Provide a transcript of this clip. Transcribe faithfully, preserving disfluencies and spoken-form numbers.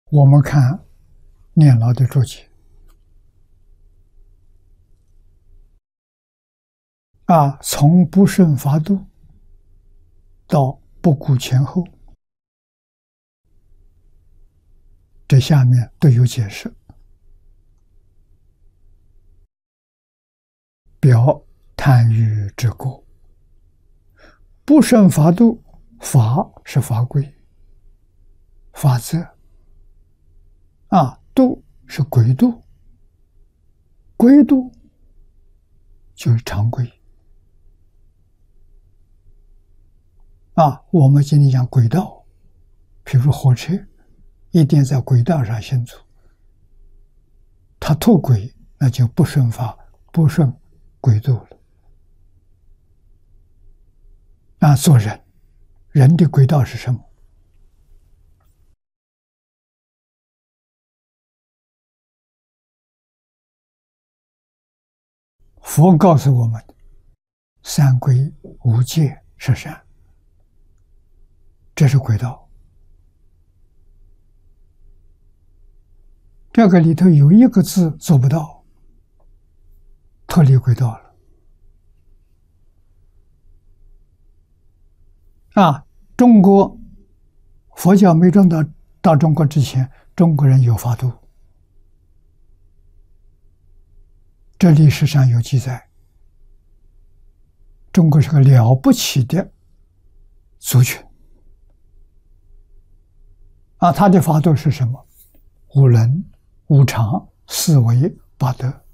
我们看念老的注解啊，从不胜法度到不顾前后，这下面都有解释。表贪欲之过，不胜法度，法是法规、法则啊，度是规度，规度就是常规啊。我们今天讲轨道，比如火车一定在轨道上行走，它脱轨，那就不顺法，不顺轨道了。啊，做人，人的轨道是什么？佛告诉我们，三规五戒是善，这是轨道。这个里头有一个字做不到，脱离轨道了。啊，中国佛教没传到到中国之前，中国人有法度，这历史上有记载。中国是个了不起的族群啊，他的法度是什么？五伦、五常、四维、八德。